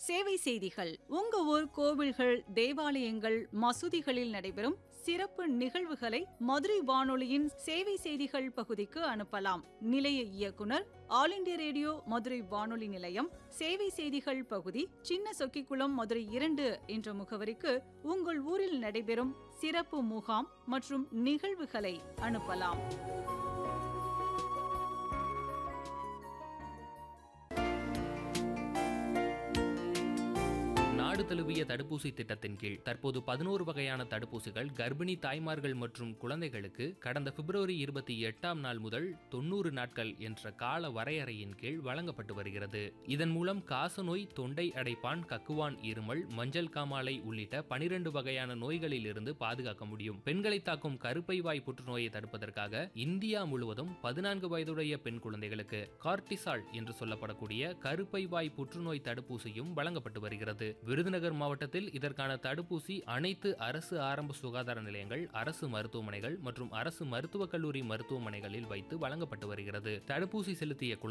சேவை செய்திகள். உங்க ஊர் கோவில்கள், தேவாலயங்கள், மசூதிகளில் நடைபெறும் சிறப்பு நிகழ்வுகளை மதுரை வானொலியின் சேவை செய்திகள் பகுதிக்கு அனுப்பலாம். நிலைய இயக்குனர், ஆல் இண்டியா ரேடியோ மதுரை வானொலி நிலையம், சேவை செய்திகள் பகுதி, சின்ன சொக்கிக்குளம், மதுரை 2 என்ற முகவரிக்கு உங்கள் ஊரில் நடைபெறும் சிறப்பு முகாம் மற்றும் நிகழ்வுகளை அனுப்பலாம். நாடு தழுவிய தடுப்பூசி திட்டத்தின் கீழ் தற்போது 11 வகையான தடுப்பூசிகள் கர்ப்பிணி தாய்மார்கள் மற்றும் குழந்தைகளுக்கு கடந்த பிப்ரவரி 28ஆம் நாள் முதல் 90 நாட்கள் என்ற கால வரையறையின் கீழ் வழங்கப்பட்டு வருகிறது. இதன் மூலம் காசநோய், தொண்டை அடைப்பான், கக்குவான் இருமல், மஞ்சள் காமாலை உள்ளிட்ட 12 வகையான நோய்களில் இருந்து பாதுகாக்க முடியும். பெண்களை தாக்கும் கருப்பை வாய் புற்றுநோயை தடுப்பதற்காக இந்தியா முழுவதும் 14 வயதுடைய பெண் குழந்தைகளுக்கு கார்டிசால் என்று சொல்லப்படக்கூடிய கருப்பை வாய் புற்றுநோய் தடுப்பூசியும் வழங்கப்பட்டு வருகிறது. விருதுநகர் மாவட்டத்தில் இதற்கான தடுப்பூசி அனைத்து அரசு ஆரம்ப சுகாதார நிலையங்கள், அரசு மருத்துவமனைகள் மற்றும் அரசு மருத்துவக் கல்லூரி மருத்துவமனைகளில் வைத்து வழங்கப்பட்டு வருகிறது. தடுப்பூசி செலுத்திய